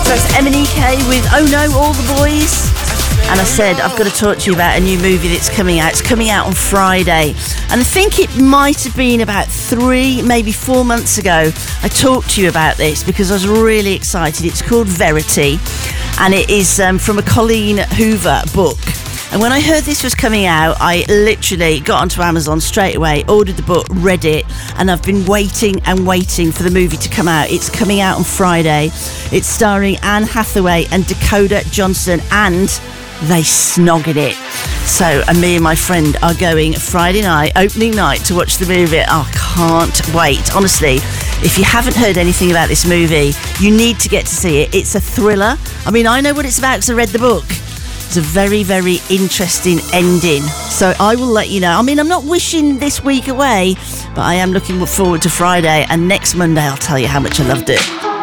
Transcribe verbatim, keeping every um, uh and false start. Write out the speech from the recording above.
M and E K with Oh No, All the Boys. And I said, I've got to talk to you about a new movie that's coming out. It's coming out on Friday. And I think it might have been about three, maybe four months ago, I talked to you about this because I was really excited. It's called Verity. And it is um, from a Colleen Hoover book. And when I heard this was coming out, I literally got onto Amazon straight away, ordered the book, read it, and I've been waiting and waiting for the movie to come out. It's coming out on Friday. It's starring Anne Hathaway and Dakota Johnson, and they snog in it. So, and me and my friend are going Friday night, opening night, to watch the movie. I can't wait. Honestly, if you haven't heard anything about this movie, you need to get to see it. It's a thriller. I mean, I know what it's about because I read the book. It's a very, very interesting ending. So I will let you know. I mean, I'm not wishing this week away, but I am looking forward to Friday. And next Monday, I'll tell you how much I loved it.